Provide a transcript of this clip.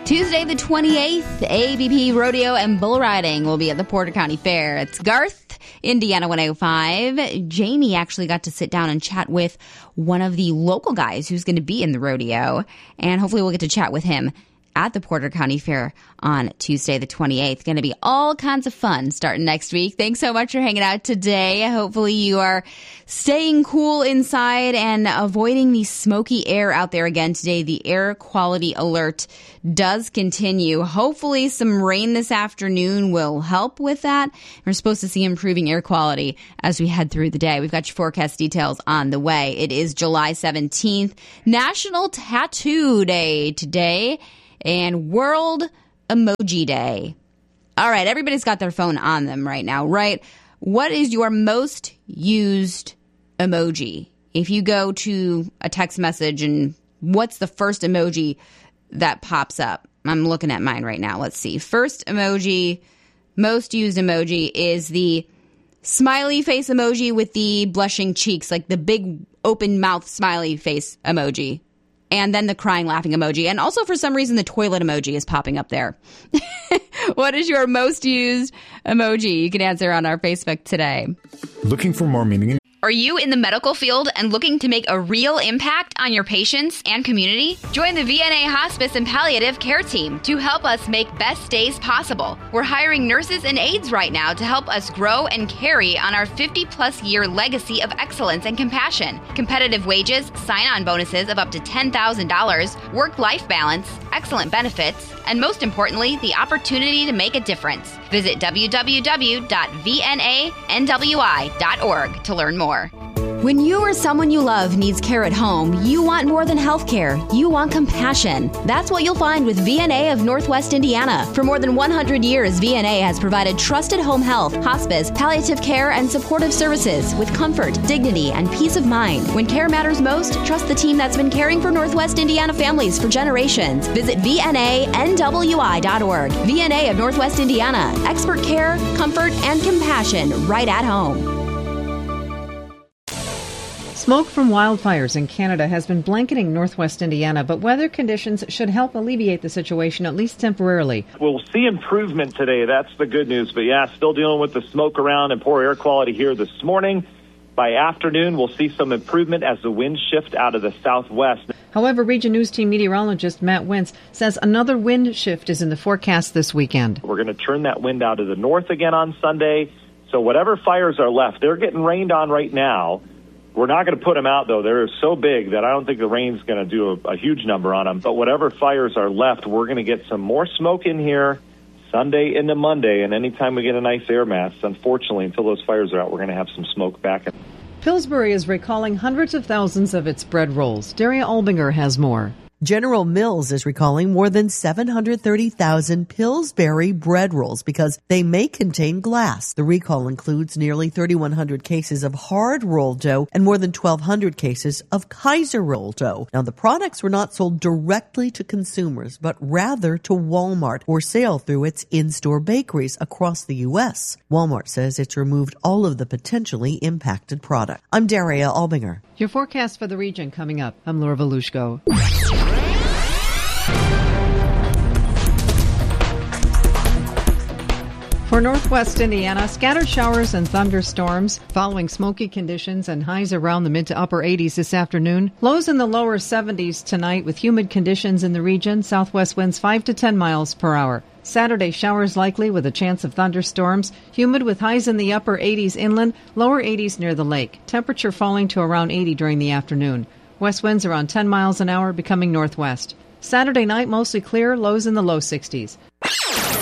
Tuesday the 28th, ABP Rodeo and Bull Riding will be at the Porter County Fair. It's Garth, Indiana 105. Jamie actually got to sit down and chat with one of the local guys who's going to be in the rodeo, and hopefully we'll get to chat with him at the Porter County Fair on Tuesday the 28th. Going to be all kinds of fun starting next week. Thanks so much for hanging out today. Hopefully you are staying cool inside and avoiding the smoky air out there again today. The air quality alert does continue. Hopefully some rain this afternoon will help with that. We're supposed to see improving air quality as we head through the day. We've got your forecast details on the way. It is July 17th, National Tattoo Day today, and World Emoji Day. All right, everybody's got their phone on them right now, right? What is your most used emoji? If you go to a text message, and what's the first emoji that pops up? I'm looking at mine right now. Let's see. First emoji, most used emoji is the smiley face emoji with the blushing cheeks, like the big open mouth smiley face emoji. And then the crying, laughing emoji. And also, for some reason, the toilet emoji is popping up there. What is your most used emoji? You can answer on our Facebook today. Looking for more meaning in Are you in the medical field and looking to make a real impact on your patients and community? Join the VNA Hospice and Palliative Care Team to help us make best days possible. We're hiring nurses and aides right now to help us grow and carry on our 50-plus year legacy of excellence and compassion. Competitive wages, sign-on bonuses of up to $10,000, work-life balance, excellent benefits, and most importantly, the opportunity to make a difference. Visit www.vnanwi.org to learn more. When you or someone you love needs care at home, you want more than health care. You want compassion. That's what you'll find with VNA of Northwest Indiana. For more than 100 years, VNA has provided trusted home health, hospice, palliative care, and supportive services with comfort, dignity, and peace of mind. When care matters most, trust the team that's been caring for Northwest Indiana families for generations. Visit VNANWI.org. VNA of Northwest Indiana. Expert care, comfort, and compassion right at home. Smoke from wildfires in Canada has been blanketing northwest Indiana, but weather conditions should help alleviate the situation, at least temporarily. We'll see improvement today. That's the good news. But, yeah, still dealing with the smoke around and poor air quality here this morning. By afternoon, we'll see some improvement as the winds shift out of the southwest. However, Region News Team meteorologist Matt Wentz says another wind shift is in the forecast this weekend. We're going to turn that wind out of the north again on Sunday. So whatever fires are left, they're getting rained on right now. We're not going to put them out, though. They're so big that I don't think the rain's going to do a huge number on them. But whatever fires are left, we're going to get some more smoke in here Sunday into Monday. And anytime we get a nice air mass, unfortunately, until those fires are out, we're going to have some smoke back. Pillsbury is recalling hundreds of thousands of its bread rolls. Daria Albinger has more. General Mills is recalling more than 730,000 Pillsbury bread rolls because they may contain glass. The recall includes nearly 3,100 cases of hard rolled dough and more than 1,200 cases of Kaiser rolled dough. Now, the products were not sold directly to consumers, but rather to Walmart for sale through its in-store bakeries across the U.S. Walmart says it's removed all of the potentially impacted product. I'm Daria Albinger. Your forecast for the region coming up. I'm Laura Volushko. For northwest Indiana, scattered showers and thunderstorms following smoky conditions and highs around the mid to upper 80s this afternoon. Lows in the lower 70s tonight with humid conditions in the region. Southwest winds 5 to 10 miles per hour. Saturday, showers likely with a chance of thunderstorms. Humid with highs in the upper 80s inland, lower 80s near the lake. Temperature falling to around 80 during the afternoon. West winds around 10 miles an hour, becoming northwest. Saturday night, mostly clear, lows in the low 60s.